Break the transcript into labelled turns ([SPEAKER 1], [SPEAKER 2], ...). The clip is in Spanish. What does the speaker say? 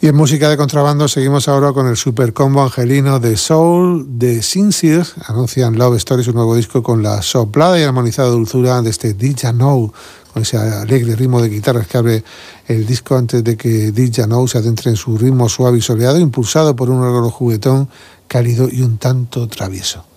[SPEAKER 1] Y en música de contrabando seguimos ahora con el supercombo angelino de Soul de Sincere. Anuncian Love Story, su nuevo disco, con la soplada y armonizada dulzura de este Didja Know, con ese alegre ritmo de guitarras que abre el disco antes de que Didja Know se adentre en su ritmo suave y soleado, impulsado por un órgano juguetón, cálido y un tanto travieso.